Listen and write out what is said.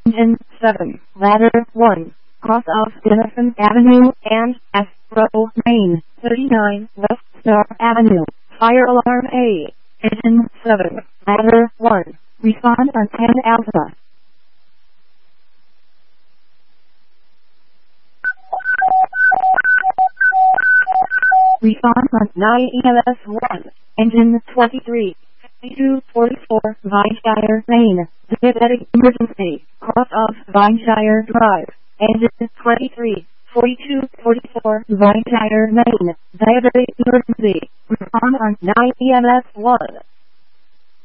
Engine 7, Ladder 1, cross of Denison Avenue and S. Row, Main, 39 West Star Avenue, fire alarm A. Engine 7, Ladder 1, respond on 10 Alpha. Respond on 9 EMS 1, Engine 23, 2244 Vineshire Lane, diabetic emergency, cross of Vineshire Drive, Engine 23, 4244 Vineshire Lane, diabetic emergency, respond on 9 EMS 1.